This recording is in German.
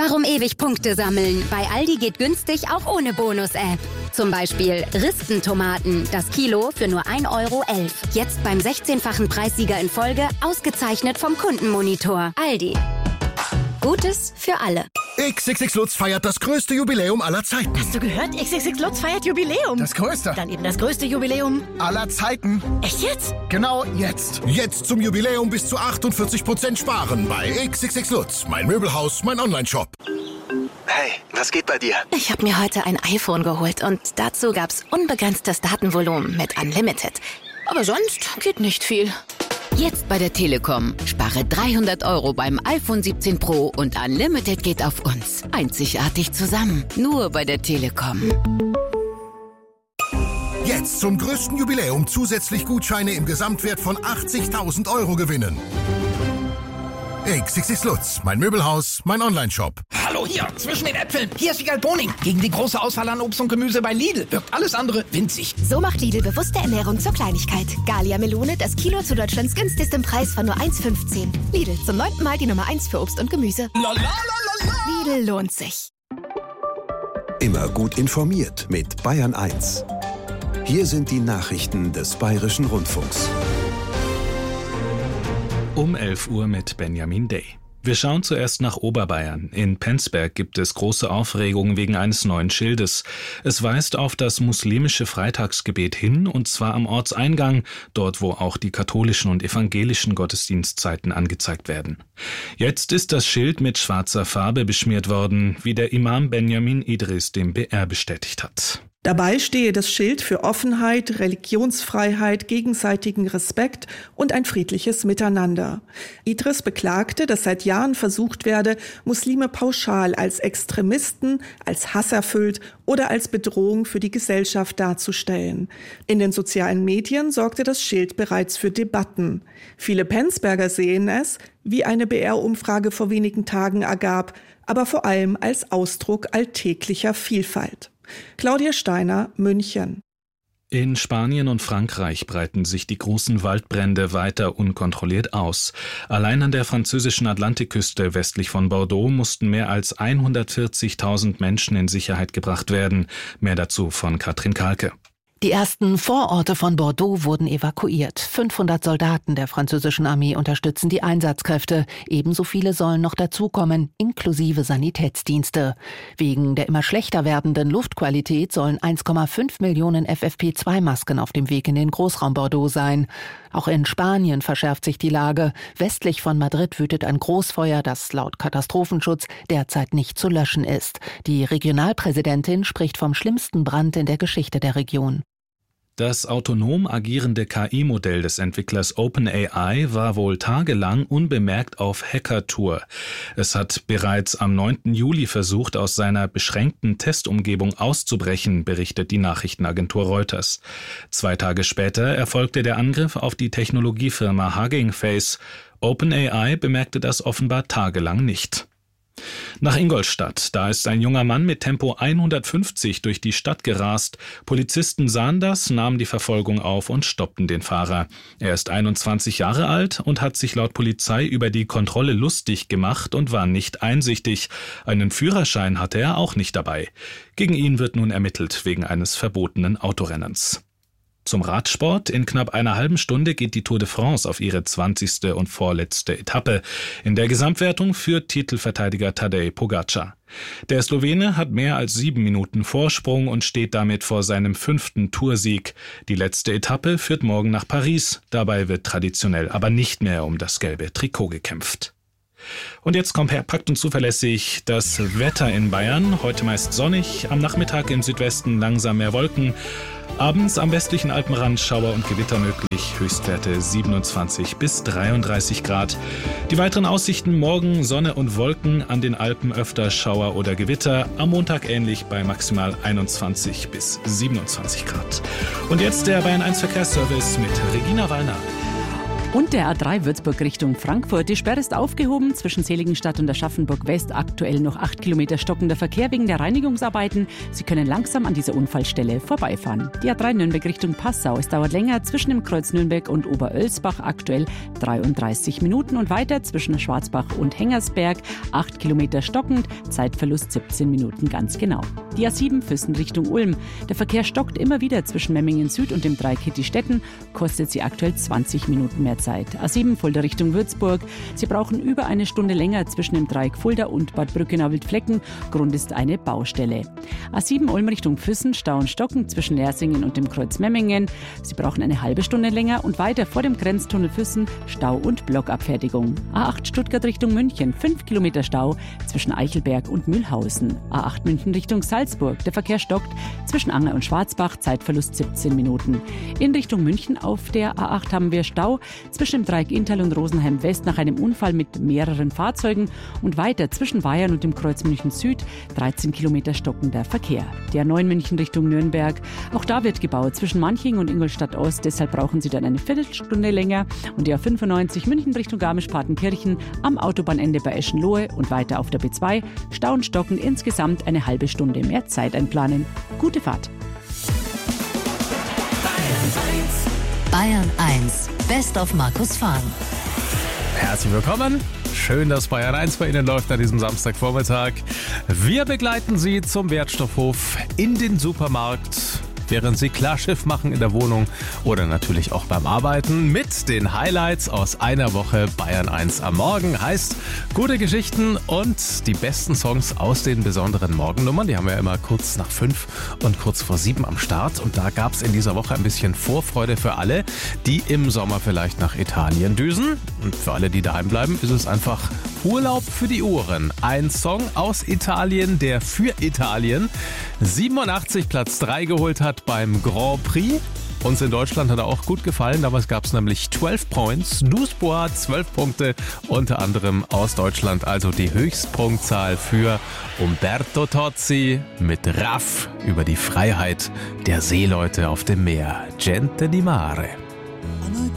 Warum ewig Punkte sammeln? Bei Aldi geht günstig auch ohne Bonus-App. Zum Beispiel Ristentomaten, das Kilo für nur 1,11 Euro. Jetzt beim 16-fachen Preissieger in Folge, ausgezeichnet vom Kundenmonitor. Aldi. Gutes für alle. XXX Lutz feiert das größte Jubiläum aller Zeiten. Hast du gehört? XXX Lutz feiert Jubiläum. Das größte. Dann eben das größte Jubiläum aller Zeiten. Echt jetzt? Genau jetzt. Jetzt zum Jubiläum bis zu 48% sparen bei XXX Lutz. Mein Möbelhaus, mein Onlineshop. Hey, was geht bei dir? Ich habe mir heute ein iPhone geholt und dazu gab's unbegrenztes Datenvolumen mit Unlimited. Aber sonst geht nicht viel. Jetzt bei der Telekom. Spare 300 € beim iPhone 17 Pro und Unlimited geht auf uns. Einzigartig zusammen. Nur bei der Telekom. Jetzt zum größten Jubiläum zusätzlich Gutscheine im Gesamtwert von 80.000 € gewinnen. XXX Lutz, mein Möbelhaus, mein Onlineshop. Hallo hier, zwischen den Äpfeln. Hier ist Wiegald Boning. Gegen die große Auswahl an Obst und Gemüse bei Lidl wirkt alles andere winzig. So macht Lidl bewusste Ernährung zur Kleinigkeit. Gallia Melone, das Kilo zu Deutschlands günstigstem Preis von nur 1,15. Lidl, zum 9. Mal die Nummer 1 für Obst und Gemüse. Lidl lohnt sich. Immer gut informiert mit Bayern 1. Hier sind die Nachrichten des Bayerischen Rundfunks. Um 11 Uhr mit Benjamin Day. Wir schauen zuerst nach Oberbayern. In Penzberg gibt es große Aufregung wegen eines neuen Schildes. Es weist auf das muslimische Freitagsgebet hin, und zwar am Ortseingang, dort wo auch die katholischen und evangelischen Gottesdienstzeiten angezeigt werden. Jetzt ist das Schild mit schwarzer Farbe beschmiert worden, wie der Imam Benjamin Idris dem BR bestätigt hat. Dabei stehe das Schild für Offenheit, Religionsfreiheit, gegenseitigen Respekt und ein friedliches Miteinander. Idris beklagte, dass seit Jahren versucht werde, Muslime pauschal als Extremisten, als hasserfüllt oder als Bedrohung für die Gesellschaft darzustellen. In den sozialen Medien sorgte das Schild bereits für Debatten. Viele Penzberger sehen es, wie eine BR-Umfrage vor wenigen Tagen ergab, aber vor allem als Ausdruck alltäglicher Vielfalt. Claudia Steiner, München. In Spanien und Frankreich breiten sich die großen Waldbrände weiter unkontrolliert aus. Allein an der französischen Atlantikküste westlich von Bordeaux mussten mehr als 140.000 Menschen in Sicherheit gebracht werden. Mehr dazu von Katrin Kahlke. Die ersten Vororte von Bordeaux wurden evakuiert. 500 Soldaten der französischen Armee unterstützen die Einsatzkräfte. Ebenso viele sollen noch dazukommen, inklusive Sanitätsdienste. Wegen der immer schlechter werdenden Luftqualität sollen 1,5 Millionen FFP2-Masken auf dem Weg in den Großraum Bordeaux sein. Auch in Spanien verschärft sich die Lage. Westlich von Madrid wütet ein Großfeuer, das laut Katastrophenschutz derzeit nicht zu löschen ist. Die Regionalpräsidentin spricht vom schlimmsten Brand in der Geschichte der Region. Das autonom agierende KI-Modell des Entwicklers OpenAI war wohl tagelang unbemerkt auf Hackertour. Es hat bereits am 9. Juli versucht, aus seiner beschränkten Testumgebung auszubrechen, berichtet die Nachrichtenagentur Reuters. 2 Tage später erfolgte der Angriff auf die Technologiefirma Hugging Face. OpenAI bemerkte das offenbar tagelang nicht. Nach Ingolstadt, da ist ein junger Mann mit Tempo 150 durch die Stadt gerast. Polizisten sahen das, nahmen die Verfolgung auf und stoppten den Fahrer. Er ist 21 Jahre alt und hat sich laut Polizei über die Kontrolle lustig gemacht und war nicht einsichtig. Einen Führerschein hatte er auch nicht dabei. Gegen ihn wird nun ermittelt wegen eines verbotenen Autorennens. Zum Radsport. In knapp einer halben Stunde geht die Tour de France auf ihre 20. und vorletzte Etappe. In der Gesamtwertung führt Titelverteidiger Tadej Pogačar. Der Slowene hat mehr als 7 Minuten Vorsprung und steht damit vor seinem 5. Toursieg. Die letzte Etappe führt morgen nach Paris. Dabei wird traditionell aber nicht mehr um das gelbe Trikot gekämpft. Und jetzt kompakt und zuverlässig das Wetter in Bayern. Heute meist sonnig, am Nachmittag im Südwesten langsam mehr Wolken. Abends am westlichen Alpenrand Schauer und Gewitter möglich, Höchstwerte 27 bis 33 Grad. Die weiteren Aussichten: morgen Sonne und Wolken, an den Alpen öfter Schauer oder Gewitter, am Montag ähnlich bei maximal 21 bis 27 Grad. Und jetzt der Bayern 1 Verkehrsservice mit Regina Wallner. Und der A3 Würzburg Richtung Frankfurt. Die Sperre ist aufgehoben. Zwischen Seligenstadt und Aschaffenburg West aktuell noch 8 Kilometer stockender Verkehr wegen der Reinigungsarbeiten. Sie können langsam an dieser Unfallstelle vorbeifahren. Die A3 Nürnberg Richtung Passau. Es dauert länger zwischen dem Kreuz Nürnberg und Oberölsbach aktuell 33 Minuten und weiter zwischen Schwarzbach und Hengersberg 8 Kilometer stockend, Zeitverlust 17 Minuten ganz genau. Die A7 Füssen Richtung Ulm. Der Verkehr stockt immer wieder zwischen Memmingen Süd und dem Dreieck Hittistetten, kostet sie aktuell 20 Minuten mehr Zeit. A7 Fulda Richtung Würzburg. Sie brauchen über eine Stunde länger zwischen dem Dreieck Fulda und Bad Brückenau-Wildflecken. Grund ist eine Baustelle. A7 Ulm Richtung Füssen, Stau und Stocken zwischen Lersingen und dem Kreuz Memmingen. Sie brauchen eine halbe Stunde länger und weiter vor dem Grenztunnel Füssen, Stau und Blockabfertigung. A8 Stuttgart Richtung München, 5 Kilometer Stau zwischen Eichelberg und Mühlhausen. A8 München Richtung Salzburg. Der Verkehr stockt zwischen Anger und Schwarzbach, Zeitverlust 17 Minuten. In Richtung München auf der A8 haben wir Stau zwischen dem Dreieck Inntal und Rosenheim West nach einem Unfall mit mehreren Fahrzeugen und weiter zwischen Weihern und dem Kreuz München Süd 13 Kilometer stockender Verkehr. Der A9 München Richtung Nürnberg. Auch da wird gebaut zwischen Manching und Ingolstadt Ost, deshalb brauchen Sie dann eine Viertelstunde länger. Und die A95 München Richtung Garmisch-Partenkirchen am Autobahnende bei Eschenlohe und weiter auf der B2 Stau und Stocken, insgesamt eine halbe Stunde mehr Zeit einplanen. Gute Fahrt. Bayern 1, Best of Markus Fahn. Herzlich willkommen. Schön, dass Bayern 1 bei Ihnen läuft an diesem Samstagvormittag. Wir begleiten Sie zum Wertstoffhof, in den Supermarkt, während Sie Klarschiff machen in der Wohnung oder natürlich auch beim Arbeiten mit den Highlights aus einer Woche Bayern 1 am Morgen. Heißt, gute Geschichten und die besten Songs aus den besonderen Morgennummern. Die haben wir immer kurz nach 5 und kurz vor 7 am Start. Und da gab es in dieser Woche ein bisschen Vorfreude für alle, die im Sommer vielleicht nach Italien düsen. Und für alle, die daheim bleiben, ist es einfach Urlaub für die Ohren. Ein Song aus Italien, der für Italien 87 Platz 3 geholt hat beim Grand Prix. Uns in Deutschland hat er auch gut gefallen. Damals gab es nämlich 12 Points. Nusboa 12 Punkte, unter anderem aus Deutschland. Also die Höchstpunktzahl für Umberto Tozzi mit Raff über die Freiheit der Seeleute auf dem Meer. Gente di Mare.